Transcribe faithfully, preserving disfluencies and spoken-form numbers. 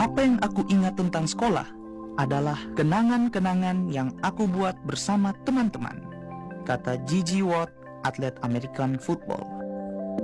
Apa yang aku ingat tentang sekolah adalah kenangan-kenangan yang aku buat bersama teman-teman, kata Gigi Watt, atlet American football.